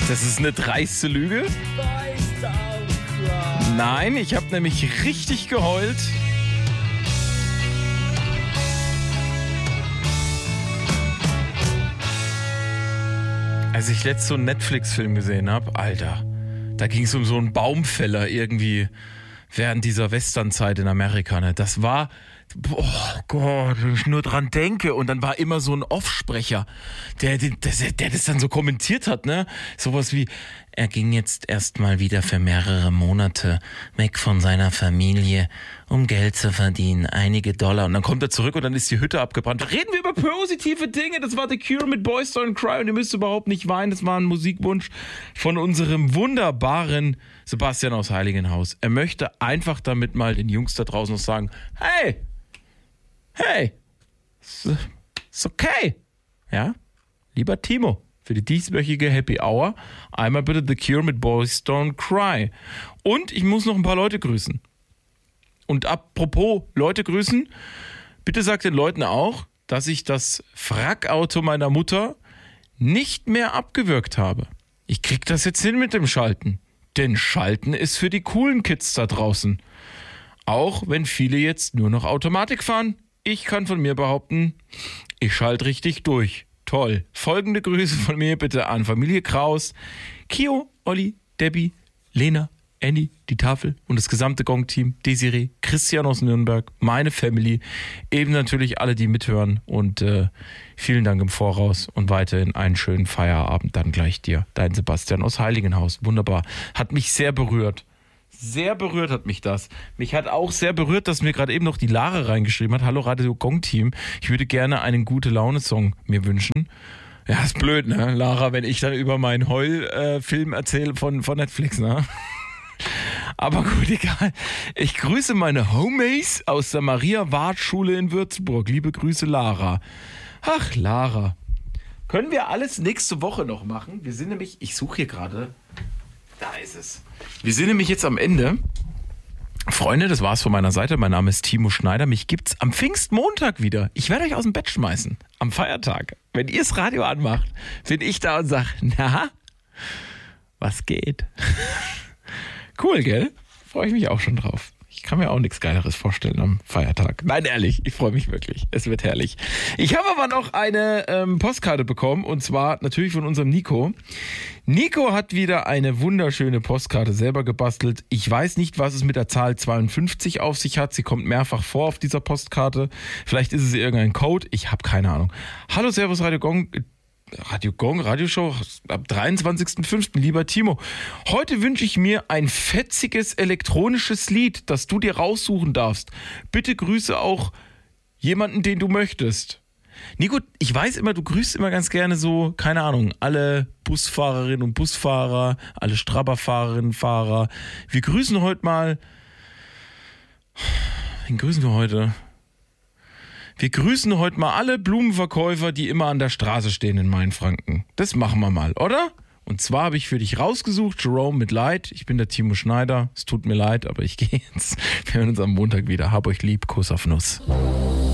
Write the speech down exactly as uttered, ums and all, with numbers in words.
Das ist eine dreiste Lüge. Nein, ich habe nämlich richtig geheult. Als ich letztens so einen Netflix-Film gesehen habe, Alter, da ging es um so einen Baumfäller irgendwie während dieser Westernzeit in Amerika. Ne? Das war, oh Gott, wenn ich nur dran denke. Und dann war immer so ein Offsprecher, der, der, der, der das dann so kommentiert hat. Ne? Sowas wie, er ging jetzt erstmal wieder für mehrere Monate weg von seiner Familie, um Geld zu verdienen, einige Dollar. Und dann kommt er zurück und dann ist die Hütte abgebrannt. Reden wir über positive Dinge. Das war The Cure mit Boys Don't Cry und ihr müsst überhaupt nicht weinen. Das war ein Musikwunsch von unserem wunderbaren Sebastian aus Heiligenhaus. Er möchte einfach damit mal den Jungs da draußen noch sagen, hey, hey, ist okay. Ja, lieber Timo, für die dieswöchige Happy Hour einmal bitte The Cure mit Boys Don't Cry. Und ich muss noch ein paar Leute grüßen. Und apropos Leute grüßen, bitte sagt den Leuten auch, dass ich das Wrackauto meiner Mutter nicht mehr abgewürgt habe. Ich krieg das jetzt hin mit dem Schalten. Denn Schalten ist für die coolen Kids da draußen. Auch wenn viele jetzt nur noch Automatik fahren. Ich kann von mir behaupten, ich schalte richtig durch. Toll. Folgende Grüße von mir bitte an Familie Kraus, Kio, Olli, Debbie, Lena, Andy, die Tafel und das gesamte Gong-Team, Desiree, Christian aus Nürnberg, meine Family, eben natürlich alle, die mithören und äh, vielen Dank im Voraus und weiterhin einen schönen Feierabend dann gleich dir, dein Sebastian aus Heiligenhaus. Wunderbar. Hat mich sehr berührt. Sehr berührt hat mich das. Mich hat auch sehr berührt, dass mir gerade eben noch die Lara reingeschrieben hat. Hallo Radio Gong Team, ich würde gerne einen Gute-Laune-Song mir wünschen. Ja, ist blöd, ne, Lara, wenn ich dann über meinen Heul-Film äh, erzähle von, von Netflix, ne? Aber gut, egal. Ich grüße meine Homies aus der Maria-Ward-Schule in Würzburg. Liebe Grüße, Lara. Ach, Lara. Können wir alles nächste Woche noch machen? Wir sind nämlich, ich suche hier gerade, da ist es. Wir sind nämlich jetzt am Ende. Freunde, das war's von meiner Seite. Mein Name ist Timo Schneider. Mich gibt's am Pfingstmontag wieder. Ich werde euch aus dem Bett schmeißen. Am Feiertag. Wenn ihr das Radio anmacht, bin ich da und sage, na, was geht? Cool, gell? Freue ich mich auch schon drauf. Ich kann mir auch nichts Geileres vorstellen am Feiertag. Nein, ehrlich, ich freue mich wirklich. Es wird herrlich. Ich habe aber noch eine ähm, Postkarte bekommen und zwar natürlich von unserem Nico. Nico hat wieder eine wunderschöne Postkarte selber gebastelt. Ich weiß nicht, was es mit der Zahl zweiundfünfzig auf sich hat. Sie kommt mehrfach vor auf dieser Postkarte. Vielleicht ist es irgendein Code. Ich habe keine Ahnung. Hallo, Servus, Radio Gong. Radio Gong, Radioshow ab dreiundzwanzigsten fünften Lieber Timo, heute wünsche ich mir ein fetziges elektronisches Lied, das du dir raussuchen darfst. Bitte grüße auch jemanden, den du möchtest. Nico, ich weiß immer, du grüßt immer ganz gerne so, keine Ahnung, alle Busfahrerinnen und Busfahrer, alle Strabberfahrerinnen und Fahrer. Wir grüßen heute mal... Wen grüßen wir heute? Wir grüßen heute mal alle Blumenverkäufer, die immer an der Straße stehen in Mainfranken. Das machen wir mal, oder? Und zwar habe ich für dich rausgesucht, Jerome mit Leid. Ich bin der Timo Schneider. Es tut mir leid, aber ich gehe jetzt. Wir hören uns am Montag wieder. Hab euch lieb. Kuss auf Nuss.